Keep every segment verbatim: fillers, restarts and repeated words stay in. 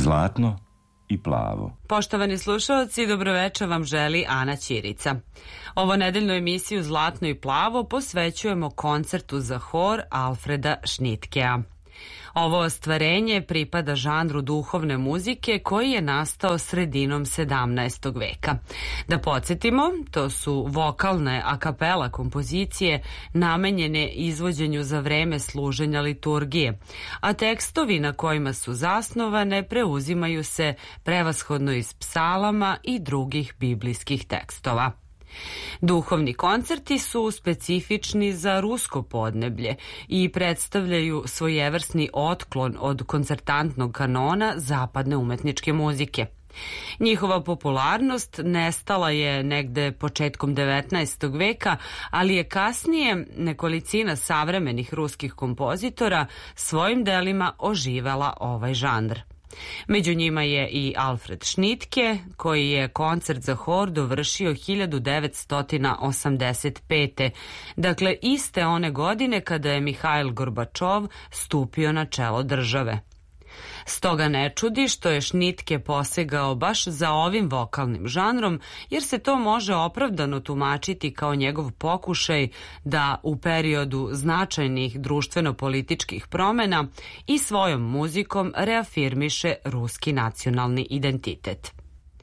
Zlatno i plavo. Poštovani slušalci, dobroveče vam želi Ana Ćirica. Ovo nedeljnu emisiju Zlatno i plavo posvećujemo koncertu za hor Alfreda Schnittkea. Ovo ostvarenje pripada žanru duhovne muzike koji je nastao sredinom sedamnaestog veka. Da podsjetimo, to su vokalne a kapela kompozicije namenjene izvođenju za vreme služenja liturgije, a tekstovi na kojima su zasnovane preuzimaju se prevashodno iz psalama i drugih biblijskih tekstova. Duhovni koncerti su specifični za rusko podneblje i predstavljaju svojevrsni otklon od koncertantnog kanona zapadne umetničke muzike. Njihova popularnost nestala je negde početkom devetnaestog veka, ali je kasnije nekolicina savremenih ruskih kompozitora svojim delima oživela ovaj žanr. Među njima je i Alfred Schnittka, koji je koncert za hor dovršio hiljadu devetsto osamdeset pete. Dakle, iste one godine kada je Mihail Gorbačov stupio na čelo države. Stoga ne čudi što je Schnittka posegao baš za ovim vokalnim žanrom, jer se to može opravdano tumačiti kao njegov pokušaj da u periodu značajnih društveno-političkih promena i svojom muzikom reafirmiše ruski nacionalni identitet.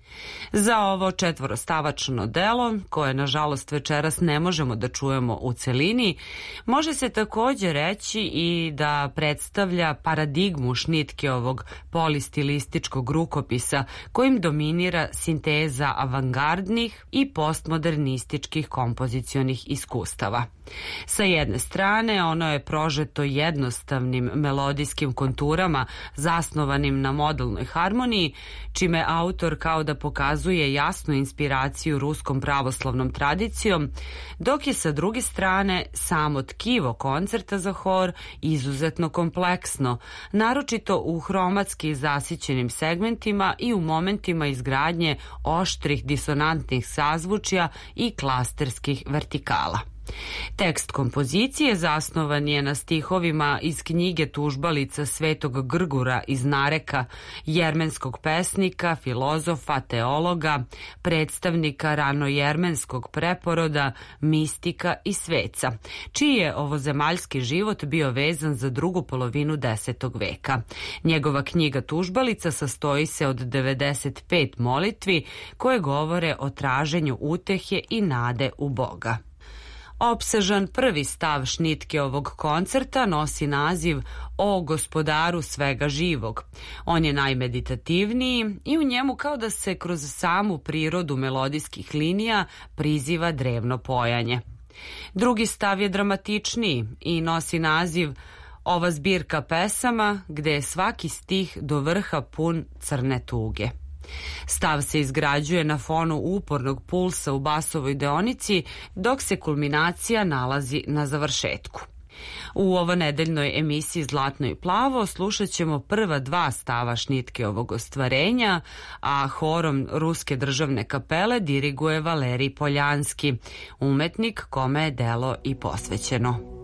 Za ovo četvorostavačno delo, koje nažalost večeras ne možemo da čujemo u celini, može se također reći i da predstavlja paradigmu Schnittkeovog polistilističkog rukopisa kojim dominira sinteza avangardnih i postmodernističkih kompozicionih iskustava. Sa jedne strane, ono je prožeto jednostavnim melodijskim konturama zasnovanim na modalnoj harmoniji, čime autor kao da pokazuje jasnu inspiraciju ruskom pravoslavnom tradicijom, dok je sa druge strane samo tkivo koncerta za hor izuzetno kompleksno, naročito u hromatski zasićenim segmentima i u momentima izgradnje oštrih disonantnih sazvučja i klasterskih vertikala. Tekst kompozicije zasnovan je na stihovima iz knjige tužbalica Svetog Grgura iz Nareka, jermenskog pesnika, filozofa, teologa, predstavnika ranojermenskog preporoda, mistika i sveca, čiji je ovozemaljski život bio vezan za drugu polovinu desetog veka. Njegova knjiga tužbalica sastoji se od devedeset pet molitvi koje govore o traženju utehe i nade u Boga. Opsežan prvi stav Schnittkeovog koncerta nosi naziv O gospodaru svega živog. On je najmeditativniji i u njemu kao da se kroz samu prirodu melodijskih linija priziva drevno pojanje. Drugi stav je dramatičniji i nosi naziv Ova zbirka pesama gde je svaki stih do vrha pun crne tuge. Stav se izgrađuje na fonu upornog pulsa u basovoj deonici, dok se kulminacija nalazi na završetku. U ovo nedeljnoj emisiji Zlatno i plavo slušat ćemo prva dva stava Schnittkeovog ostvarenja, a horom Ruske državne kapele diriguje Valerij Poljanski, umetnik kome je delo i posvećeno.